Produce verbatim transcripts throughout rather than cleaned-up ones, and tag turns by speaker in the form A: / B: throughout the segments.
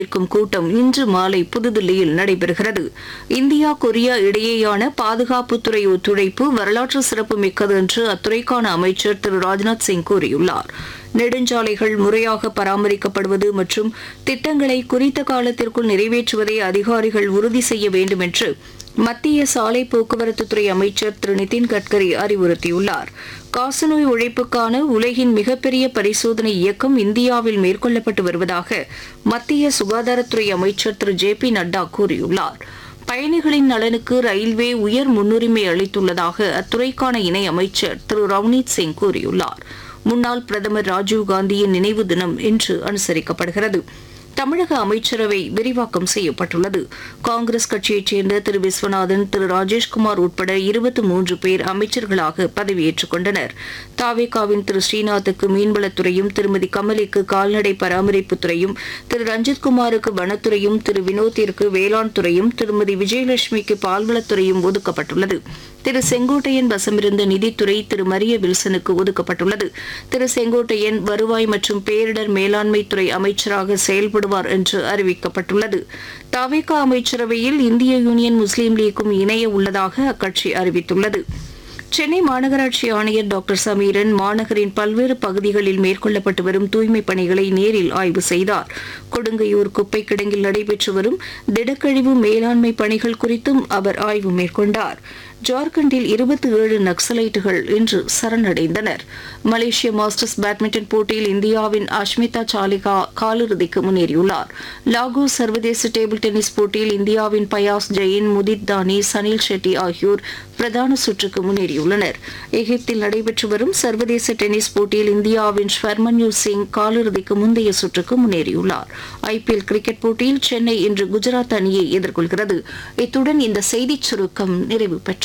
A: இருக்கும் கூட்டம் இன்று மாலை புதுதில்லியில் நடைபெறுகிறது. இந்தியா கொரியா இடையேயான பாதுகாப்புத்துறை ஒத்துழைப்பு வரலாற்று சிறப்புமிக்கது என்று அத்துறைக்கான அமைச்சர் திரு ராஜ்நாத் சிங் கூறியுள்ளார். நெடுஞ்சாலைகள் முறையாக பராமரிக்கப்படுவது மற்றும் திட்டங்களை குறித்த காலத்திற்குள் நிறைவேற்றுவதை அதிகாரிகள் உறுதி செய்ய வேண்டும் என்று மத்திய சாலை போக்குவரத்துத்துறை அமைச்சர் திரு நிதின் கட்கரி அறிவுறுத்தியுள்ளார். காசநோய் ஒழிப்புக்கான உலகின் மிகப்பெரிய பரிசோதனை இயக்கம் இந்தியாவில் மேற்கொள்ளப்பட்டு வருவதாக மத்திய சுகாதாரத்துறை அமைச்சர் திரு ஜே பி நட்டா கூறியுள்ளார். பயணிகளின் நலனுக்கு ரயில்வே உயர் முன்னுரிமை அளித்துள்ளதாக அத்துறைக்கான இணை அமைச்சர் திரு ரவ்னீத் சிங் கூறியுள்ளார். முன்னாள் பிரதமர் ராஜீவ்காந்தியின் நினைவு தினம் இன்று அனுசரிக்கப்படுகிறது. தமிழக அமைச்சரவை விரிவாக்கம் செய்யப்பட்டுள்ளது. காங்கிரஸ் கட்சியைச் சேர்ந்த திரு விஸ்வநாதன், திரு ராஜேஷ்குமார் உட்பட இருபத்தி மூன்று பேர் அமைச்சர்களாக பதவியேற்றுக் கொண்டனர். தாவேகாவின் திரு ஸ்ரீநாத்துக்கு மீன்வளத்துறையும், திருமதி கமலிக்கு கால்நடை பராமரிப்புத்துறையும், திரு ரஞ்சித்குமாருக்கு வனத்துறையும், திரு வினோத்திற்கு வேளாண் துறையும், திருமதி விஜயலட்சுமிக்கு பால்வளத்துறையும் ஒதுக்கப்பட்டுள்ளது. திரு செங்கோட்டையன் வசமிருந்த நிதித்துறை திரு மரிய வில்சனுக்கு ஒதுக்கப்பட்டுள்ளது. திரு செங்கோட்டையன் வருவாய் மற்றும் பேரிடர் மேலாண்மை துறை அமைச்சராக செயல்படுவார் என்று அறிவிக்கப்பட்டுள்ளது. தவிக அமைச்சரவையில் இந்திய யூனியன் முஸ்லீம் லீக்கும் இணைய உள்ளதாக அக்கட்சி அறிவித்துள்ளது. சென்னை மாநகராட்சி ஆணையர் டாக்டர் சமீரன் மாநகரின் பல்வேறு பகுதிகளில் மேற்கொள்ளப்பட்டு வரும் தூய்மைப் பணிகளை நேரில் ஆய்வு செய்தார். கொடுங்கையூர் குப்பை கிடங்கில் நடைபெற்று வரும் திடக்கழிவு மேலாண்மை பணிகள் குறித்தும் அவர் ஆய்வு மேற்கொண்டார். ஜார்க்கண்டில் இருபத்தி ஏழு நக்சலைட்டுகள் இன்று சரணடைந்தனர். மலேசிய மாஸ்டர்ஸ் பேட்மிண்டன் போட்டியில் இந்தியாவின் அஷ்மிதா சாலிகா காலிறுதிக்கு முன்னேறியுள்ளார். லாகோஸ் சர்வதேச டேபிள் டென்னிஸ் போட்டியில் இந்தியாவின் பயாஸ் ஜெயின், முதித் தானி, சனில் ஷெட்டி ஆகியோர் பிரதான சுற்றுக்கு முன்னேறியுள்ளனர். எகிப்தில் நடைபெற்று வரும் சர்வதேச டென்னிஸ் போட்டியில் இந்தியாவின் ஸ்வர்மன்யூர் சிங் காலிறுதிக்கு முந்தைய சுற்றுக்கு முன்னேறியுள்ளார். ஐபிஎல் கிரிக்கெட் போட்டியில் சென்னை இன்று குஜராத் அணியை எதிர்கொள்கிறது. இத்துடன் இந்த செய்திச் சுருக்கம் நிறைவு பெற்றது.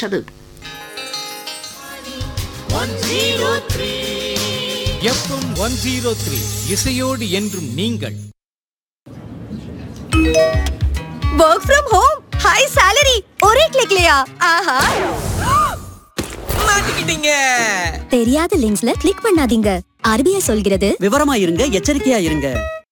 B: இசையோடு என்றும் நீங்கள்.
C: Work from home, high salary, ஒரே கிளிக்லயா? ஆஹா,
B: மாட்டிக்கிட்டீங்க.
C: தெரியாத லிங்க்ஸ்ல கிளிக் பண்ணாதீங்க. ஆர்பிஐ சொல்கிறது,
D: விவரமா இருங்க, எச்சரிக்கையா இருங்க.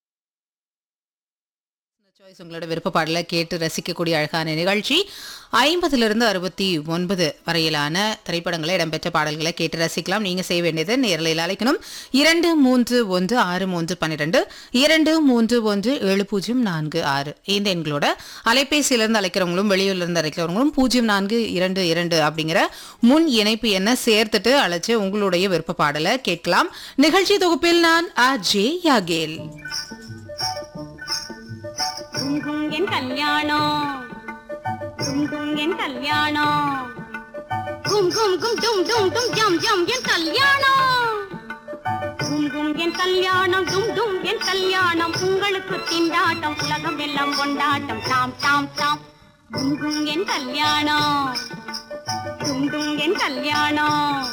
E: உங்களோட விருப்ப பாடலை கேட்டு ரசிக்கக்கூடிய அழகான நிகழ்ச்சி. ஐம்பதிலிருந்து அறுபத்தி ஒன்பது வரையிலான திரைப்படங்களை இடம்பெற்ற பாடல்களை கேட்டு ரசிக்கலாம். நீங்க செய்ய வேண்டியது நேரலையில் அழைக்கணும். இரண்டு மூன்று ஒன்று ஆறு மூன்று பன்னிரண்டு இரண்டு மூன்று ஒன்று ஏழு பூஜ்ஜியம் நான்கு ஆறு இந்த எண்களோட அலைபேசியிலிருந்து அழைக்கிறவங்களும் வெளியூர்லேருந்து அழைக்கிறவங்களும் பூஜ்ஜியம் நான்கு இரண்டு இரண்டு அப்படிங்கிற முன் இணைப்பு எண்ணை சேர்த்துட்டு அழைச்சு உங்களுடைய விருப்ப பாடலை கேட்கலாம். நிகழ்ச்சி தொகுப்பில் நான் அஜே யாகேல்.
F: குங்கும் என் கல்யாணம், குங்கும் என் கல்யாணம், கும் கும் கும் டும் டும் டும் ஜம் ஜம் என் கல்யாணம், குங்கும் என் கல்யாணம், டும் டும் என் கல்யாணம், உங்களுக்கு திண்டாட்டம், உலகம் எல்லாம் கொண்டாட்டம், தாம் தாம் தாம். குங்கும் என் கல்யாணம், டும் டும் என் கல்யாணம்.